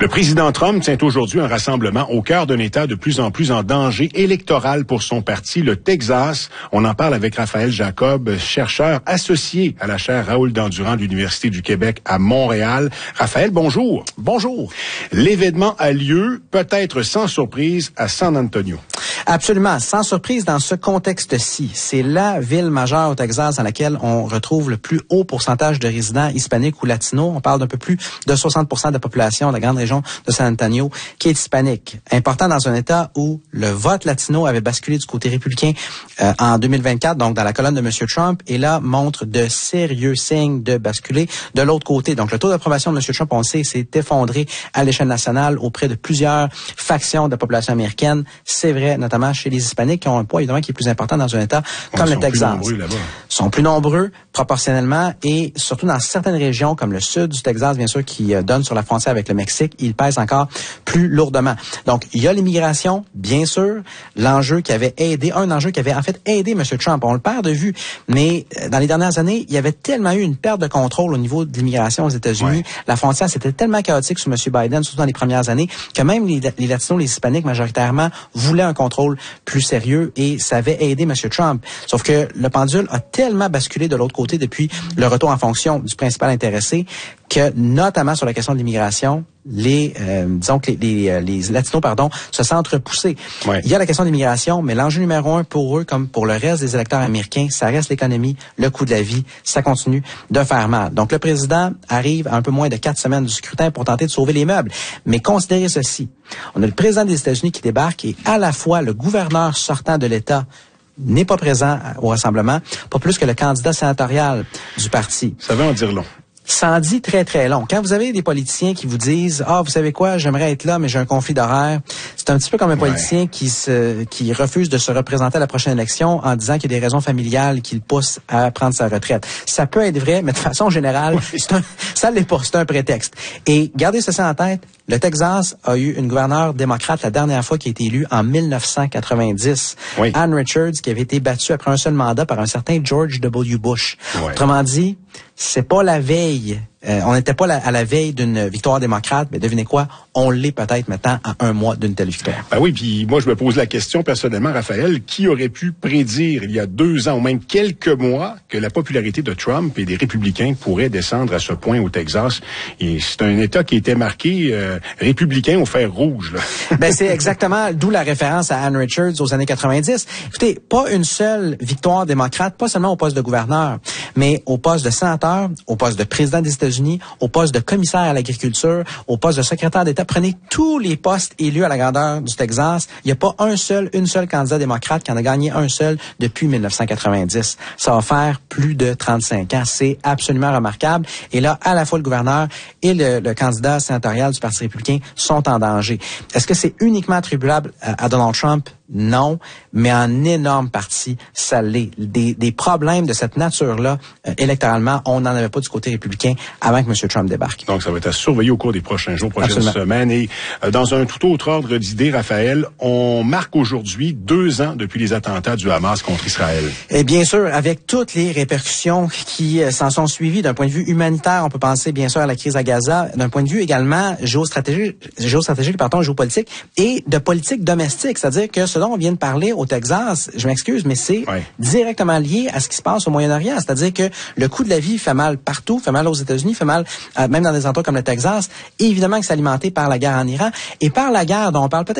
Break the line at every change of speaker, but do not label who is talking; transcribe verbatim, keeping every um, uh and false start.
Le président Trump tient aujourd'hui un rassemblement au cœur d'un État de plus en plus en danger électoral pour son parti, le Texas. On en parle avec Raphaël Jacob, chercheur associé à la chaire Raoul Dandurand de l'Université du Québec à Montréal. Raphaël, bonjour.
Bonjour.
L'événement a lieu, peut-être sans surprise, à San Antonio.
Absolument, sans surprise dans ce contexte-ci. C'est la ville majeure au Texas dans laquelle on retrouve le plus haut pourcentage de résidents hispaniques ou latinos. On parle d'un peu plus de soixante pour cent de la population de la grande région de San Antonio qui est hispanique. Important dans un État où le vote latino avait basculé du côté républicain euh, en deux mille vingt-quatre, donc dans la colonne de M. Trump, et là montre de sérieux signes de basculer de l'autre côté. Donc le taux d'approbation de M. Trump, on le sait, s'est effondré à l'échelle nationale auprès de plusieurs factions de la population américaine. C'est vrai, notamment chez les Hispaniques qui ont un poids évidemment qui est plus important dans un État comme le Texas.
Ils sont plus nombreux là-bas.
Ils sont plus nombreux proportionnellement et surtout dans certaines régions comme le sud du Texas, bien sûr, qui euh, donne sur la frontière avec le Mexique, ils pèsent encore plus lourdement. Donc, il y a l'immigration, bien sûr, l'enjeu qui avait aidé, un enjeu qui avait en fait aidé M. Trump. On le perd de vue, mais euh, dans les dernières années, il y avait tellement eu une perte de contrôle au niveau de l'immigration aux États-Unis. Ouais. La frontière, c'était tellement chaotique sous M. Biden, surtout dans les premières années, que même les, les Latinos, les Hispaniques majoritairement, voulaient un contrôle plus sérieux et ça avait aidé M. Trump. Sauf que le pendule a tellement basculé de l'autre côté depuis le retour en fonction du principal intéressé que, notamment sur la question de l'immigration, les, euh, disons que les, les, les Latinos, pardon, se sentent repoussés. Ouais. Il y a la question de l'immigration, mais l'enjeu numéro un pour eux, comme pour le reste des électeurs américains, ça reste l'économie, le coût de la vie, ça continue de faire mal. Donc, le président arrive à un peu moins de quatre semaines du scrutin pour tenter de sauver les meubles. Mais considérez ceci. On a le président des États-Unis qui débarque et à la fois le gouverneur sortant de l'État n'est pas présent au rassemblement, pas plus que le candidat sénatorial du parti.
Ça veut en dire long.
Ça en dit très, très long. Quand vous avez des politiciens qui vous disent « Ah, vous savez quoi, j'aimerais être là, mais j'ai un conflit d'horaire », c'est un petit peu comme un politicien ouais. qui se qui refuse de se représenter à la prochaine élection en disant qu'il y a des raisons familiales qui le poussent à prendre sa retraite. Ça peut être vrai, mais de façon générale, oui. c'est un, ça l'est pas, c'est un prétexte. Et gardez ceci en tête, le Texas a eu une gouverneure démocrate la dernière fois qui a été élue en mille neuf cent quatre-vingt-dix. Oui. Ann Richards, qui avait été battue après un seul mandat par un certain George W. Bush. Oui. Autrement dit, c'est pas la veille, euh, on n'était pas la, à la veille d'une victoire démocrate, mais devinez quoi, on l'est peut-être maintenant à un mois d'une telle victoire.
Ben oui, puis moi je me pose la question personnellement, Raphaël, qui aurait pu prédire il y a deux ans ou même quelques mois que la popularité de Trump et des républicains pourrait descendre à ce point au Texas? Et c'est un État qui était marqué euh, républicain au fer rouge. Là.
Ben c'est exactement d'où la référence à Ann Richards aux années quatre-vingt-dix. Écoutez, pas une seule victoire démocrate, pas seulement au poste de gouverneur, mais au poste de sénateur, au poste de président des États-Unis, au poste de commissaire à l'agriculture, au poste de secrétaire d'État. Prenez tous les postes élus à la grandeur du Texas. Il n'y a pas un seul, une seule candidat démocrate qui en a gagné un seul depuis mille neuf cent quatre-vingt-dix. Ça va faire plus de trente-cinq ans. C'est absolument remarquable. Et là, à la fois le gouverneur et le, le candidat sénatorial du Parti républicain sont en danger. Est-ce que c'est uniquement attribuable à, à Donald Trump? Non, mais en énorme partie, ça l'est. Des, des problèmes de cette nature-là, euh, électoralement, on n'en avait pas du côté républicain avant que M. Trump débarque.
Donc, ça va être à surveiller au cours des prochains jours, prochaines Absolument. semaines. Et euh, dans un tout autre ordre d'idées, Raphaël, on marque aujourd'hui deux ans depuis les attentats du Hamas contre Israël.
Et bien sûr, avec toutes les répercussions qui euh, s'en sont suivies, d'un point de vue humanitaire, on peut penser bien sûr à la crise à Gaza, d'un point de vue également géostratégique, géostratégique, pardon, géopolitique et de politique domestique, c'est-à-dire que ce dont on vient de parler au Texas, je m'excuse, mais c'est ouais. directement lié à ce qui se passe au Moyen-Orient. C'est-à-dire que le coût de la vie fait mal partout, fait mal aux États-Unis, fait mal euh, même dans des endroits comme le Texas. Et évidemment que c'est alimenté par la guerre en Iran et par la guerre dont on parle peut-être